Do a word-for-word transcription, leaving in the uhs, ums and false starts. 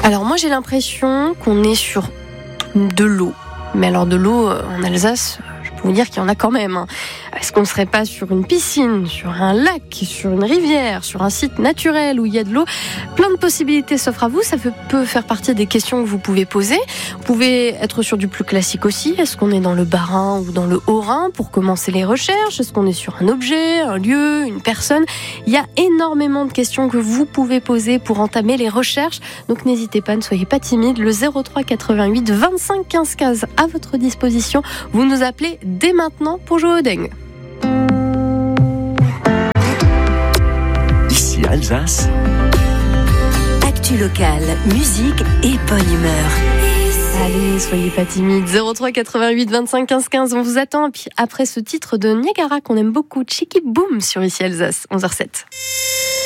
Alors moi j'ai l'impression qu'on est sur de l'eau. Mais alors de l'eau en Alsace, je peux vous dire qu'il y en a quand même. Est-ce qu'on ne serait pas sur une piscine, sur un lac, sur une rivière, sur un site naturel où il y a de l'eau ? Plein de possibilités s'offrent à vous. Ça peut faire partie des questions que vous pouvez poser. Vous pouvez être sur du plus classique aussi. Est-ce qu'on est dans le Bas-Rhin ou dans le Haut-Rhin pour commencer les recherches ? Est-ce qu'on est sur un objet, un lieu, une personne ? Il y a énormément de questions que vous pouvez poser pour entamer les recherches. Donc n'hésitez pas, ne soyez pas timide. Le zéro trois quatre-vingt-huit vingt-cinq quinze quinze à votre disposition. Vous nous appelez dès maintenant pour jouer au dingue. Ici Alsace. Actu locale, musique et bonne humeur. Allez, soyez pas timides. zéro trois quatre-vingt-huit vingt-cinq quinze quinze, on vous attend. Et puis après ce titre de Niagara qu'on aime beaucoup, Cheeky Boom sur Ici Alsace, onze heures zéro sept.